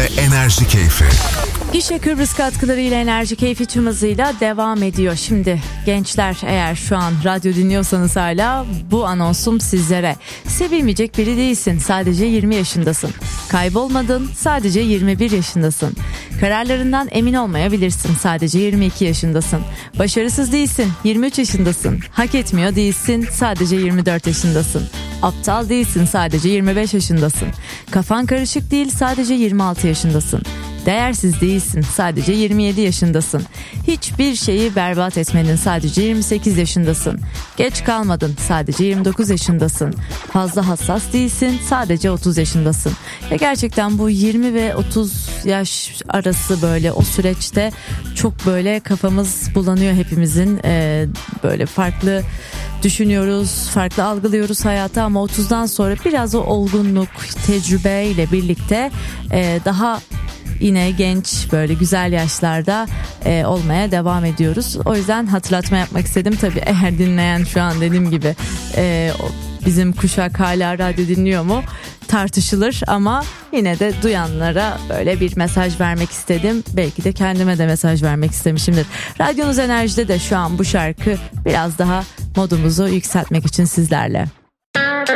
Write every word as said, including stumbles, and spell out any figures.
Enerji Keyfi. Gişe Kıbrıs katkılarıyla Enerji Keyfi tüm hızıyla devam ediyor. Şimdi gençler, eğer şu an radyo dinliyorsanız hala bu anonsum sizlere. Sevilmeyecek biri değilsin, sadece yirmi yaşındasın. Kaybolmadın, sadece yirmi bir yaşındasın. Kararlarından emin olmayabilirsin, sadece yirmi iki yaşındasın. Başarısız değilsin, yirmi üç yaşındasın. Hak etmiyor değilsin, sadece yirmi dört yaşındasın. Aptal değilsin, sadece yirmi beş yaşındasın. Kafan karışık değil, sadece yirmi altı yaşındasın. Değersiz değilsin, sadece yirmi yedi yaşındasın. Hiçbir şeyi berbat etmenin, sadece yirmi sekiz yaşındasın. Geç kalmadın, sadece yirmi dokuz yaşındasın. Fazla hassas değilsin, sadece otuz yaşındasın. Ve gerçekten bu yirmi ve otuz yaş arası, böyle o süreçte çok böyle kafamız bulanıyor hepimizin. Ee, böyle farklı düşünüyoruz, farklı algılıyoruz hayatı, ama otuzdan sonra biraz o olgunluk, tecrübeyle birlikte e, daha yine genç, böyle güzel yaşlarda e, olmaya devam ediyoruz. O yüzden hatırlatma yapmak istedim. Tabii eğer dinleyen, şu an dediğim gibi e, bizim kuşak hala radyo dinliyor mu tartışılır, ama yine de duyanlara böyle bir mesaj vermek istedim. Belki de kendime de mesaj vermek istemişimdir. Radyonuz Enerji'de de şu an bu şarkı biraz daha modumuzu yükseltmek için sizlerle.